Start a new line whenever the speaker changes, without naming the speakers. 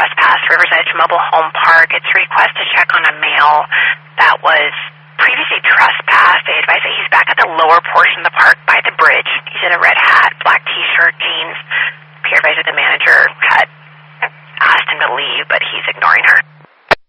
trespass, Rivers Edge Mobile Home Park. It's a request to check on a male that was previously trespassed. They advise that he's back at the lower portion of the park by the bridge. He's in a red hat, black T-shirt, jeans. Peer advisor, the manager, had asked him to leave, but he's ignoring her.